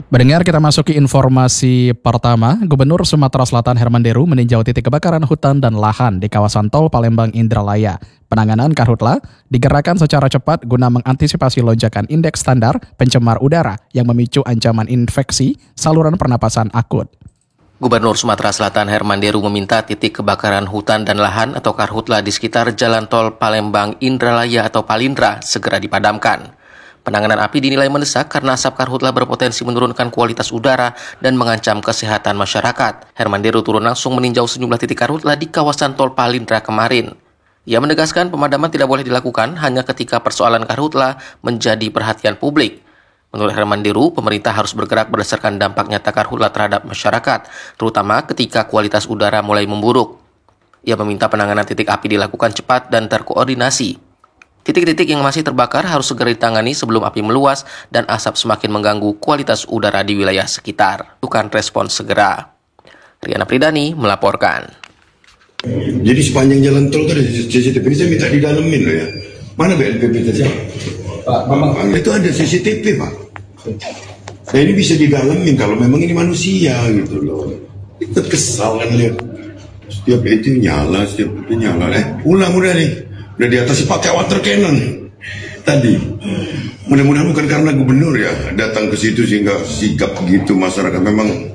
Mendengar kita masuki informasi pertama, Gubernur Sumatera Selatan Herman Deru meninjau titik kebakaran hutan dan lahan di kawasan tol Palembang Indralaya. Penanganan karhutla digerakkan secara cepat guna mengantisipasi lonjakan indeks standar pencemar udara yang memicu ancaman infeksi saluran pernapasan akut. Gubernur Sumatera Selatan Herman Deru meminta titik kebakaran hutan dan lahan atau karhutla di sekitar jalan tol Palembang Indralaya atau Palindra segera dipadamkan. Penanganan api dinilai mendesak karena asap karhutla berpotensi menurunkan kualitas udara dan mengancam kesehatan masyarakat. Herman Deru turun langsung meninjau sejumlah titik karhutla di kawasan tol Palindra kemarin. Ia menegaskan pemadaman tidak boleh dilakukan hanya ketika persoalan karhutla menjadi perhatian publik. Menurut Herman Deru, pemerintah harus bergerak berdasarkan dampak nyata karhutla terhadap masyarakat, terutama ketika kualitas udara mulai memburuk. Ia meminta penanganan titik api dilakukan cepat dan terkoordinasi. Titik-titik yang masih terbakar harus segera ditangani sebelum api meluas dan asap semakin mengganggu kualitas udara di wilayah sekitar. Bukan respons segera. Riana Pridani melaporkan. Jadi sepanjang jalan tol itu ada CCTV, ini saya minta didalemin loh ya. Mana BNPB tadi? Pak, Bambang, itu ada CCTV Pak. Nah ini bisa didalemin kalau memang ini manusia gitu loh. Ikut kesal kan lihat. Setiap itu nyala, ulang udah nih. Udah di atas pakai water cannon tadi. Mudah-mudahan bukan karena gubernur ya datang ke situ sehingga sigap gitu masyarakat. Memang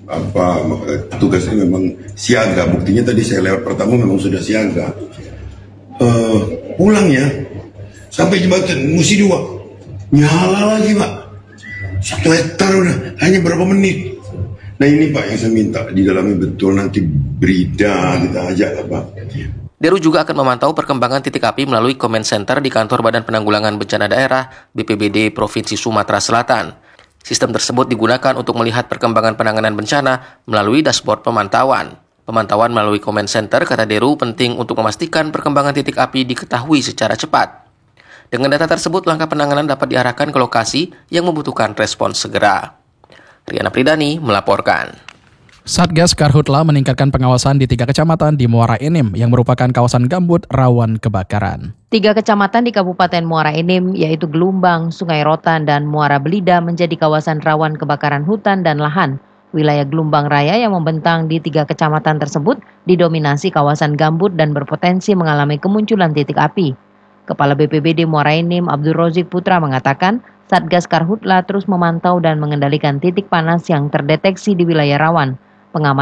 tugasnya memang siaga. Buktinya tadi saya lewat pertama memang sudah siaga. Pulangnya sampai jembatan Musi 2 nyala lagi Pak. 1 hektar udah hanya berapa menit. Nah ini Pak yang saya minta di dalamnya betul nanti berita kita ajak Pak. Deru juga akan memantau perkembangan titik api melalui Command Center di Kantor Badan Penanggulangan Bencana Daerah BPBD Provinsi Sumatera Selatan. Sistem tersebut digunakan untuk melihat perkembangan penanganan bencana melalui dashboard pemantauan. Pemantauan melalui Command Center, kata Deru, penting untuk memastikan perkembangan titik api diketahui secara cepat. Dengan data tersebut, langkah penanganan dapat diarahkan ke lokasi yang membutuhkan respons segera. Riana Pridani melaporkan. Satgas Karhutla meningkatkan pengawasan di 3 kecamatan di Muara Enim yang merupakan kawasan gambut rawan kebakaran. 3 kecamatan di Kabupaten Muara Enim yaitu Gelumbang, Sungai Rotan, dan Muara Belida menjadi kawasan rawan kebakaran hutan dan lahan. Wilayah Gelumbang Raya yang membentang di 3 kecamatan tersebut didominasi kawasan gambut dan berpotensi mengalami kemunculan titik api. Kepala BPBD Muara Enim Abdul Rozik Putra mengatakan Satgas Karhutla terus memantau dan mengendalikan titik panas yang terdeteksi di wilayah rawan. Pengamanan